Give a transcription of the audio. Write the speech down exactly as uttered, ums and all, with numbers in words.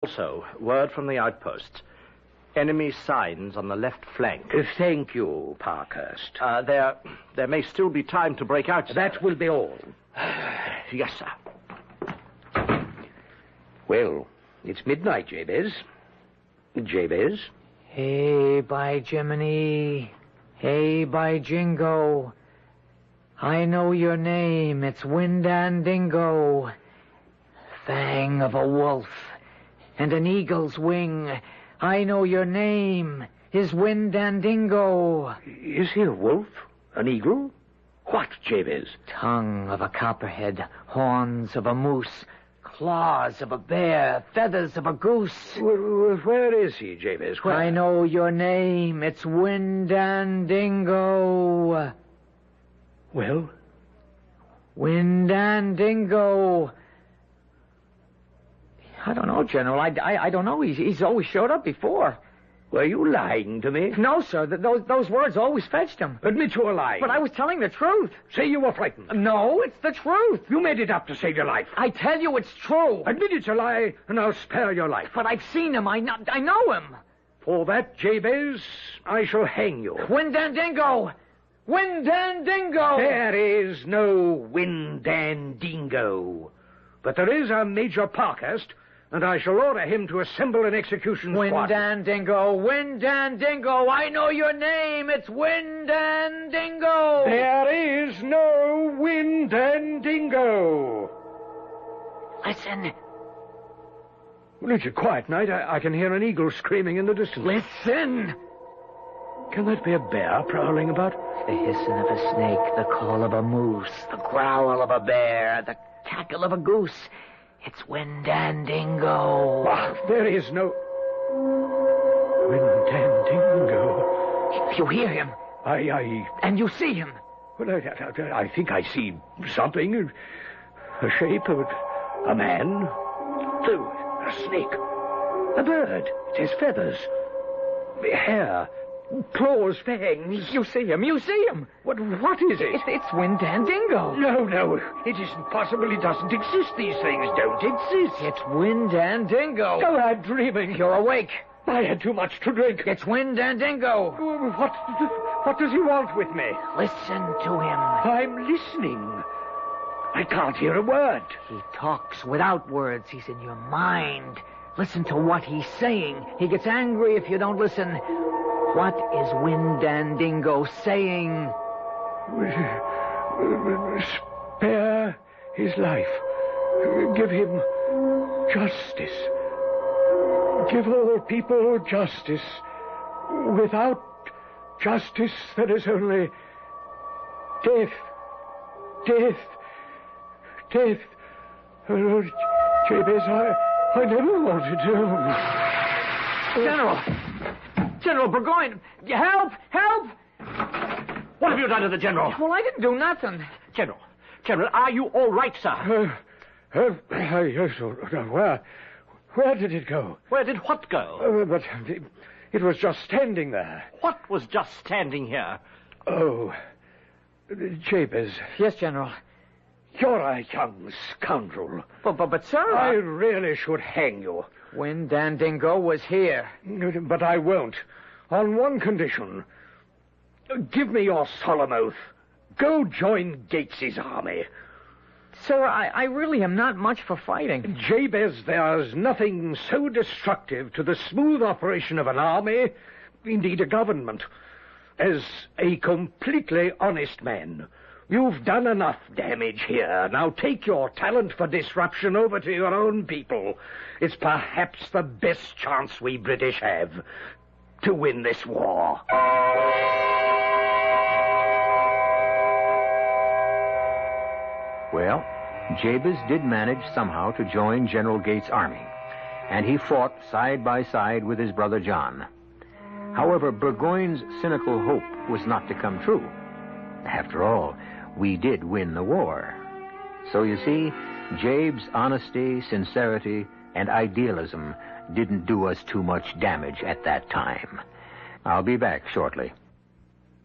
Also, word from the outposts. Enemy signs on the left flank. Uh, thank you, Parkhurst. Uh, there, there may still be time to break out, sir. That will be all. Yes, sir. Well, it's midnight, Jabez. Jabez? Hey, by Jiminy. Hey, by Jingo. I know your name. It's Windandingo. Fang of a wolf and an eagle's wing. I know your name is Windandingo. Is he a wolf? An eagle? What, Jabez? Tongue of a copperhead, horns of a moose, claws of a bear, feathers of a goose. Where, where is he, Jabez? Where? I know your name. It's Windandingo. Well? Windandingo. I don't know, General. I, I, I don't know. He's, he's always showed up before. Were you lying to me? No, sir. Th- those, those words always fetched him. Admit you were lying. But I was telling the truth. Say you were frightened. No, it's the truth. You made it up to save your life. I tell you it's true. Admit it's a lie, and I'll spare your life. But I've seen him. I, know, I know him. For that, Jabez, I shall hang you. Windandingo! Windandingo! There is no Windandingo. But there is a Major Parkhurst, and I shall order him to assemble an execution squad. Windandingo, Windandingo, I know your name. It's Windandingo. There is no Windandingo. Listen. Well, it's a quiet night. I, I can hear an eagle screaming in the distance. Listen. Can that be a bear prowling about? The hissing of a snake, the call of a moose, the growl of a bear, the cackle of a goose. It's Windandingo. Ah, there is no Windandingo. You hear him. I, I... And you see him. Well, I, I, I think I see something. A shape of a man. No, a snake. A bird. It has feathers. Hair. Claws, fangs. You see him. You see him. What, what is it? It's, it's Windandingo. No, no. It isn't possible. It doesn't exist. These things don't exist. It's Windandingo. Oh, I'm dreaming. You're awake. I had too much to drink. It's Windandingo. What, what does he want with me? Listen to him. I'm listening. I can't hear a word. He talks without words. He's in your mind. Listen to what he's saying. He gets angry if you don't listen. What is Windandingo saying? Spare his life. Give him justice. Give all people justice. Without justice, there is only death. Death. Death. Oh, Jabez, I, I never wanted to. General! General Burgoyne! Help! Help! What have you done to the General? Well, I didn't do nothing. General, General, are you all right, sir? Uh, uh, uh, yes, uh, where, where did it go? Where did what go? Uh, but it, it was just standing there. What was just standing here? Oh, Jabez. Yes, General. You're a young scoundrel. But, but, but sir... I I... really should hang you. Windandingo was here. But I won't. On one condition. Give me your solemn oath. Go join Gates's army. Sir, I, I really am not much for fighting. Jabez, there's nothing so destructive to the smooth operation of an army, indeed a government, as a completely honest man. You've done enough damage here. Now take your talent for disruption over to your own people. It's perhaps the best chance we British have to win this war. Well, Jabez did manage somehow to join General Gates' army, and he fought side by side with his brother John. However, Burgoyne's cynical hope was not to come true. After all, we did win the war. So you see, Jabe's honesty, sincerity, and idealism didn't do us too much damage at that time. I'll be back shortly.